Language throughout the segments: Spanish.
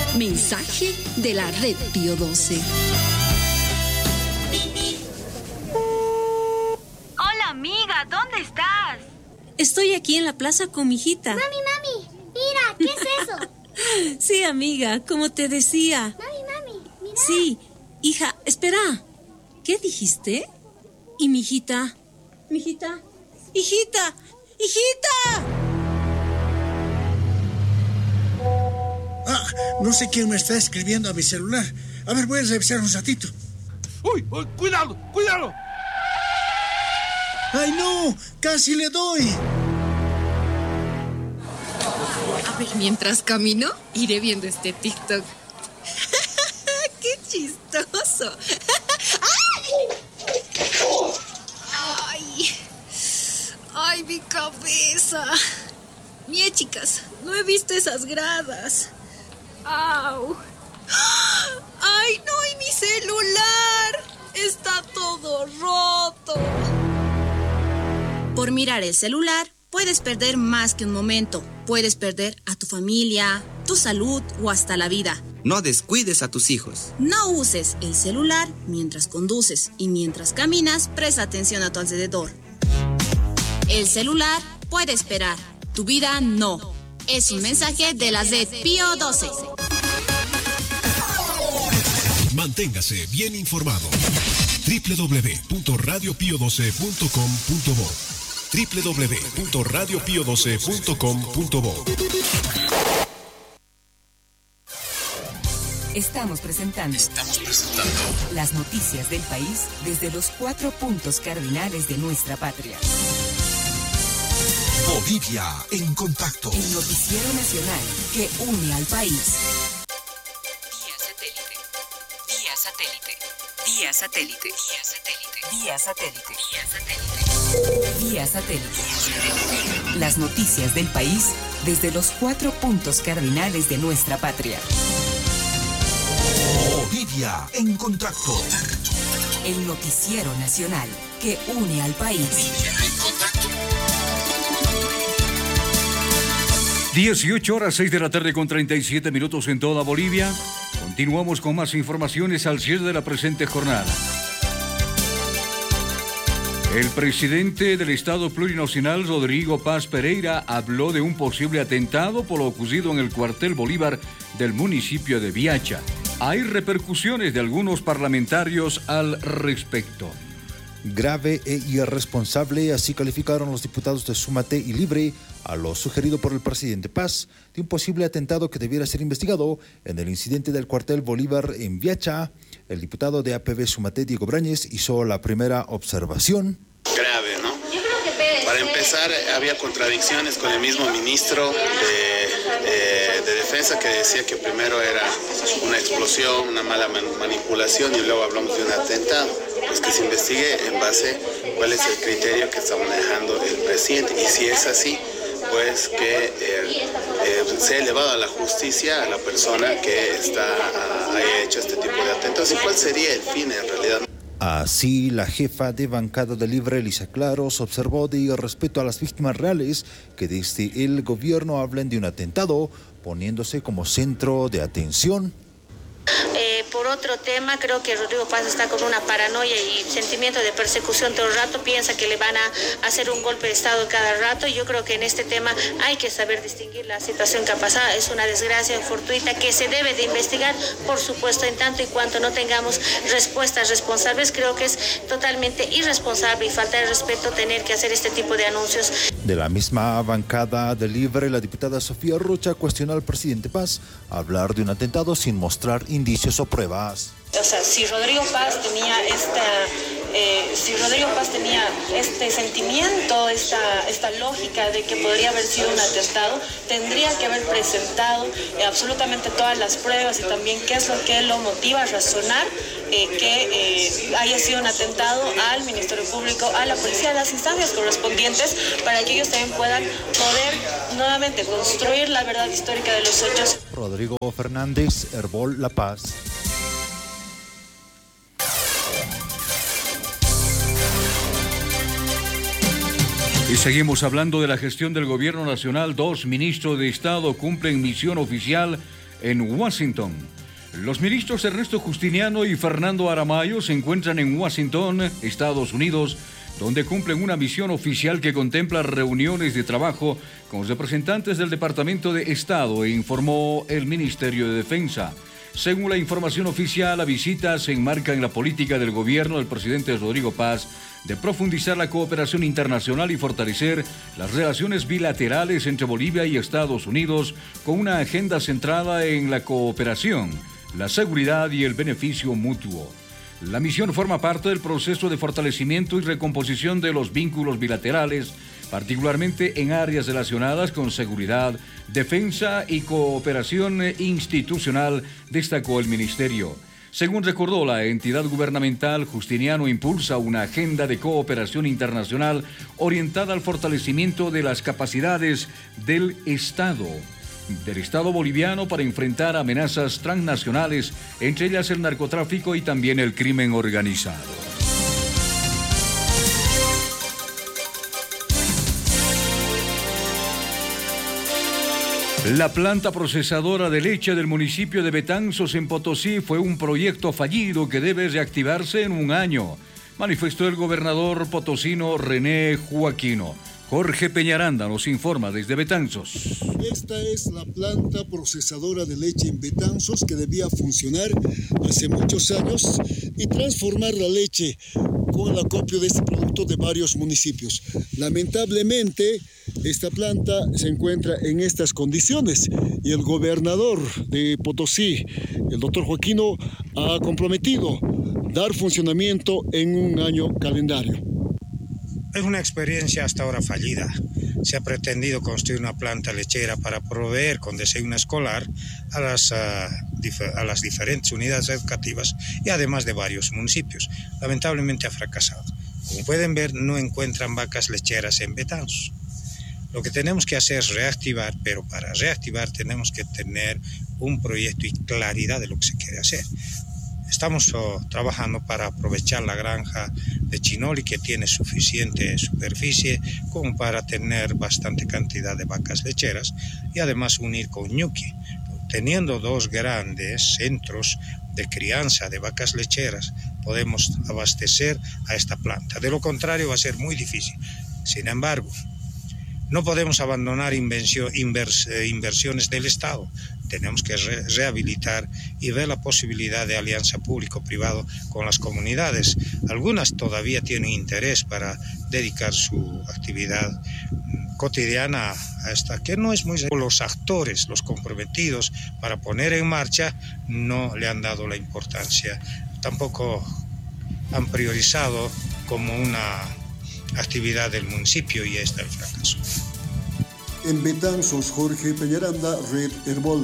Mensaje de la Red Pío XII. Hola, amiga, ¿dónde estás? Estoy aquí en la plaza con mi hijita. Mami, mira, ¿qué es eso? Sí, amiga, como te decía. Mami, mira. Sí, hija, espera. ¿Qué dijiste? ¿Y mi hijita? ¿Mi hijita? ¡Hijita! ¡Hijita! No sé quién me está escribiendo a mi celular. A ver, voy a revisar un ratito. ¡Uy! ¡Cuidado! ¡Cuidado! ¡Ay, no! ¡Casi le doy! A ver, mientras camino, iré viendo este TikTok. ¡Qué chistoso! ¡Ay! ¡Ay, mi cabeza! Mie, chicas, no he visto esas gradas. ¡Au! ¡Ay, no! ¡Y mi celular! ¡Está todo roto! Por mirar el celular, puedes perder más que un momento. Puedes perder a tu familia, tu salud o hasta la vida. No descuides a tus hijos. No uses el celular mientras conduces y mientras caminas, presta atención a tu alrededor. El celular puede esperar, tu vida no. Es un mensaje de la Red Pío XII. Manténgase bien informado. www.radiopio12.com.bo www.radiopio12.com.bo. Estamos presentando las noticias del país desde los 4 puntos cardinales de nuestra patria. Bolivia en contacto. El noticiero nacional que une al país. Vía satélite. Vía satélite. Vía satélite. Vía satélite. Las noticias del país desde los 4 puntos cardinales de nuestra patria. Bolivia en contacto. El noticiero nacional que une al país. 18:06 en toda Bolivia. Continuamos con más informaciones al cierre de la presente jornada. El presidente del Estado Plurinacional, Rodrigo Paz Pereira, habló de un posible atentado por lo ocurrido en el cuartel Bolívar del municipio de Viacha. Hay repercusiones de algunos parlamentarios al respecto. Grave e irresponsable, así calificaron los diputados de Sumate y Libre a lo sugerido por el presidente Paz de un posible atentado que debiera ser investigado en el incidente del cuartel Bolívar en Viacha. El diputado de APV Sumate, Diego Brañez, hizo la primera observación. Grave, ¿no? Para empezar, había contradicciones con el mismo ministro de Defensa, que decía que primero era una explosión, una mala manipulación, y luego hablamos de un atentado. Pues que se investigue en base cuál es el criterio que está manejando el presidente, y si es así, pues que sea elevado a la justicia a la persona que haya hecho este tipo de atentados. ¿Y cuál sería el fin en realidad? Así, la jefa de bancada de Libre, Elisa Claros, observó de respeto a las víctimas reales que desde el gobierno hablen de un atentado, poniéndose como centro de atención. Por otro tema, creo que Rodrigo Paz está con una paranoia y sentimiento de persecución todo el rato, piensa que le van a hacer un golpe de Estado cada rato, y yo creo que en este tema hay que saber distinguir la situación que ha pasado. Es una desgracia fortuita que se debe de investigar, por supuesto, en tanto y cuanto no tengamos respuestas responsables. Creo que es totalmente irresponsable y falta de respeto tener que hacer este tipo de anuncios. De la misma bancada de Libre, la diputada Sofía Rocha cuestionó al presidente Paz hablar de un atentado sin mostrar indicios o pruebas. O sea, si Rodrigo Paz tenía este sentimiento, esta lógica de que podría haber sido un atentado, tendría que haber presentado absolutamente todas las pruebas, y también qué es lo que lo motiva a razonar que haya sido un atentado al Ministerio Público, a la policía, a las instancias correspondientes, para que ellos también puedan poder nuevamente construir la verdad histórica de los hechos. Rodrigo Fernández, Herbol, La Paz. Y seguimos hablando de la gestión del gobierno nacional. 2 ministros de Estado cumplen misión oficial en Washington. Los ministros Ernesto Justiniano y Fernando Aramayo se encuentran en Washington, Estados Unidos, donde cumplen una misión oficial que contempla reuniones de trabajo con representantes del Departamento de Estado, informó el Ministerio de Defensa. Según la información oficial, la visita se enmarca en la política del gobierno del presidente Rodrigo Paz de profundizar la cooperación internacional y fortalecer las relaciones bilaterales entre Bolivia y Estados Unidos con una agenda centrada en la cooperación, la seguridad y el beneficio mutuo. La misión forma parte del proceso de fortalecimiento y recomposición de los vínculos bilaterales, particularmente en áreas relacionadas con seguridad, defensa y cooperación institucional, destacó el ministerio. Según recordó la entidad gubernamental, Justiniano impulsa una agenda de cooperación internacional orientada al fortalecimiento de las capacidades del Estado boliviano para enfrentar amenazas transnacionales, entre ellas el narcotráfico y también el crimen organizado. La planta procesadora de leche del municipio de Betanzos en Potosí fue un proyecto fallido que debe reactivarse en un año, manifestó el gobernador potosino René Joaquino. Jorge Peñaranda nos informa desde Betanzos. Esta es la planta procesadora de leche en Betanzos que debía funcionar hace muchos años y transformar la leche con el acopio de este producto de varios municipios. Lamentablemente, esta planta se encuentra en estas condiciones y el gobernador de Potosí, el doctor Joaquino, ha comprometido dar funcionamiento en un año calendario. Es una experiencia hasta ahora fallida. Se ha pretendido construir una planta lechera para proveer con desayuno escolar a las diferentes unidades educativas y además de varios municipios. Lamentablemente ha fracasado. Como pueden ver, no encuentran vacas lecheras en Betanzos. Lo que tenemos que hacer es reactivar, pero para reactivar tenemos que tener un proyecto y claridad de lo que se quiere hacer. Estamos trabajando para aprovechar la granja de Chinoli, que tiene suficiente superficie como para tener bastante cantidad de vacas lecheras y además unir con Ñuqui. Teniendo dos grandes centros de crianza de vacas lecheras, podemos abastecer a esta planta. De lo contrario, va a ser muy difícil. Sin embargo, no podemos abandonar inversiones del Estado. Tenemos que rehabilitar y ver la posibilidad de alianza público-privado con las comunidades. Algunas todavía tienen interés para dedicar su actividad cotidiana a esta, que no es muy... Los actores, los comprometidos para poner en marcha, no le han dado la importancia. Tampoco han priorizado como una actividad del municipio y está el fracaso. En Betanzos, Jorge Peñaranda, Red Herbol.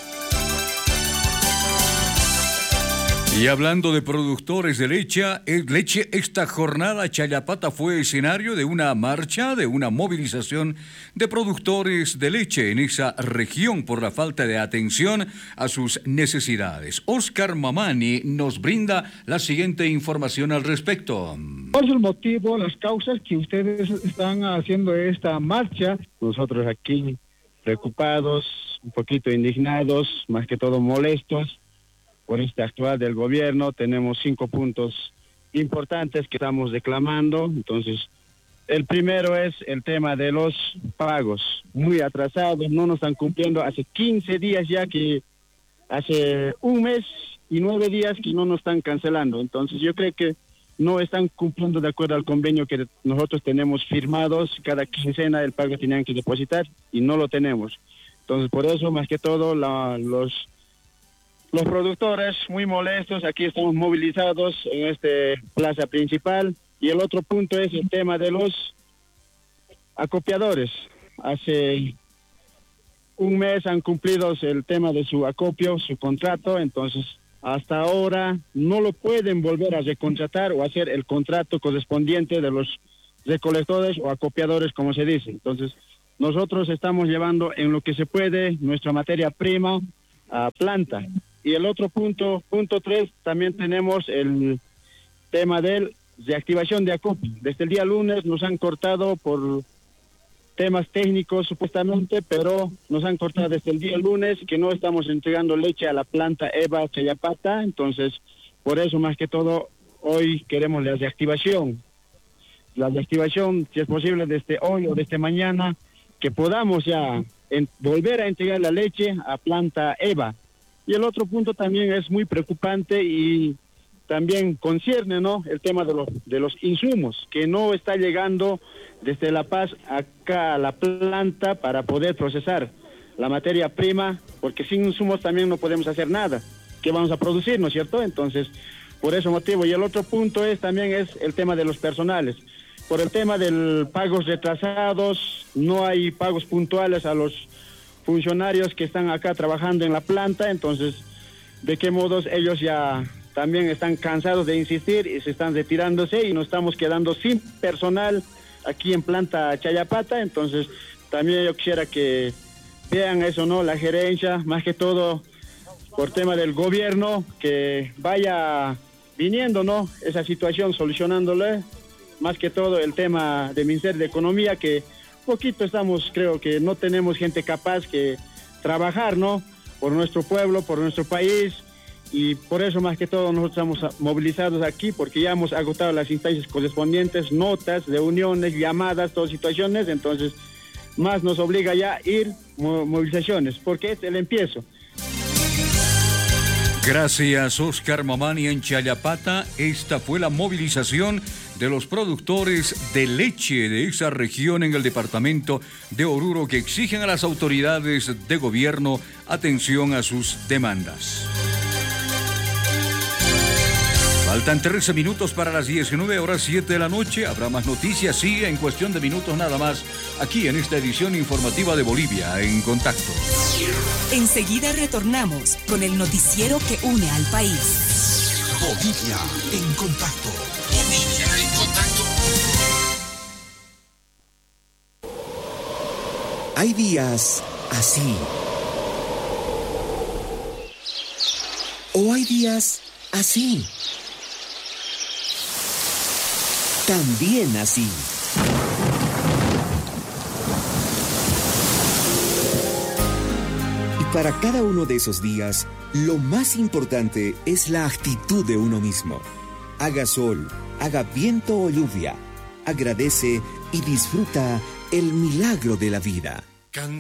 Y hablando de productores de leche, esta jornada Chayapata fue escenario de una marcha, de una movilización de productores de leche en esa región por la falta de atención a sus necesidades. Oscar Mamani nos brinda la siguiente información al respecto. ¿Cuál es el motivo, las causas que ustedes están haciendo esta marcha? Nosotros aquí preocupados, un poquito indignados, más que todo molestos por este actual del gobierno. Tenemos 5 puntos importantes que estamos declamando. Entonces, el primero es el tema de los pagos, muy atrasados, no nos están cumpliendo. Hace 15 días ya que, hace un mes y 9 días que no nos están cancelando. Entonces, yo creo que no están cumpliendo de acuerdo al convenio que nosotros tenemos firmados. Cada quincena el pago tenían que depositar y no lo tenemos. Entonces, por eso, más que todo, los productores muy molestos, aquí estamos movilizados en esta plaza principal. Y el otro punto es el tema de los acopiadores. Hace un mes han cumplido el tema de su acopio, su contrato, entonces hasta ahora no lo pueden volver a recontratar o hacer el contrato correspondiente de los recolectores o acopiadores, como se dice. Entonces, nosotros estamos llevando en lo que se puede nuestra materia prima a planta. Y el otro punto 3, también tenemos el tema de reactivación de acopio. Desde el día lunes nos han cortado por temas técnicos supuestamente, pero nos han cortado desde el día lunes que no estamos entregando leche a la planta EVA Chayapata, entonces por eso más que todo hoy queremos la reactivación. La reactivación, si es posible, desde hoy o desde mañana, que podamos ya volver a entregar la leche a planta EVA. Y el otro punto también es muy preocupante y también concierne, ¿no?, el tema de los insumos, que no está llegando desde La Paz acá a la planta para poder procesar la materia prima, porque sin insumos también no podemos hacer nada. ¿Qué vamos a producir, no es cierto? Entonces, por ese motivo. Y el otro punto también es el tema de los personales. Por el tema de pagos retrasados, no hay pagos puntuales a los funcionarios que están acá trabajando en la planta, entonces, ¿de qué modos ellos ya también están cansados de insistir y se están retirándose y nos estamos quedando sin personal aquí en planta Chayapata? Entonces, también yo quisiera que vean eso, ¿no?, la gerencia, más que todo por tema del gobierno, que vaya viniendo, ¿no?, esa situación, solucionándole, más que todo el tema del Ministerio de Economía, que poquito estamos, creo que no tenemos gente capaz que trabajar, ¿no?, por nuestro pueblo, por nuestro país, y por eso más que todo nosotros estamos movilizados aquí, porque ya hemos agotado las instancias correspondientes, notas, reuniones, llamadas, todas situaciones, entonces más nos obliga ya a ir movilizaciones, porque es el empiezo. Gracias, Oscar Mamani en Chayapata. Esta fue la movilización de los productores de leche de esa región en el departamento de Oruro, que exigen a las autoridades de gobierno atención a sus demandas. Faltan 13 minutos para las 19:07 de la noche. Habrá más noticias, sí, en cuestión de minutos nada más, aquí en esta edición informativa de Bolivia en Contacto. Enseguida retornamos con el noticiero que une al país. Bolivia en Contacto. Bolivia en Contacto. Hay días así. O hay días así. También así. Y para cada uno de esos días, lo más importante es la actitud de uno mismo. Haga sol, haga viento o lluvia, agradece y disfruta el milagro de la vida.